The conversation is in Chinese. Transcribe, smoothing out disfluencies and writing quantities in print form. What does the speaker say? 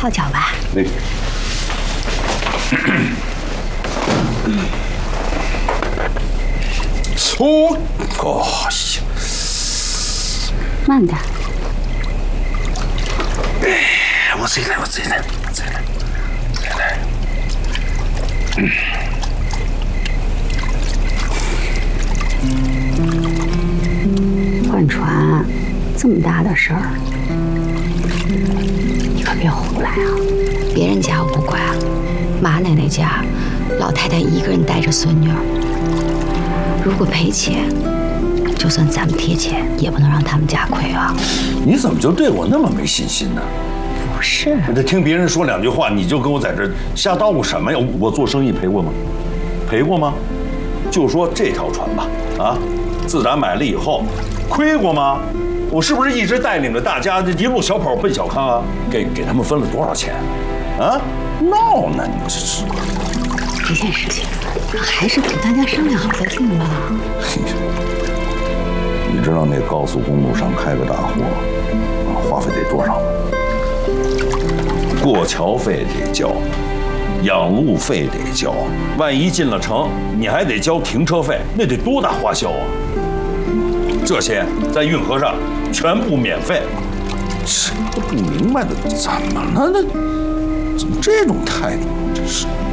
泡脚吧。 对。哦，行， 慢点。 哎，我自己来。 换船，这么大的事儿，你可别胡来啊！别人家我不管，马奶奶家，老太太一个人带着孙女儿。如果赔钱，就算咱们贴钱，也不能让他们家亏啊！ 你怎么就对我那么没信心呢？ 不是， 我这听别人说两句话，你就跟我在这瞎叨咕什么呀？我做生意赔过吗？赔过吗？就说这条船吧，啊，自打买了以后，亏过吗？我是不是一直带领着大家这一路小跑奔小康啊？给他们分了多少钱？啊，闹呢？你这是这件事情还是等大家商量好再定吧。 你知道那高速公路上开个大货，花费得多少吗？过桥费得交，养路费得交，万一进了城，你还得交停车费，那得多大花销啊！这些在运河上全部免费，这都不明白的怎么了？那怎么这种态度？真是。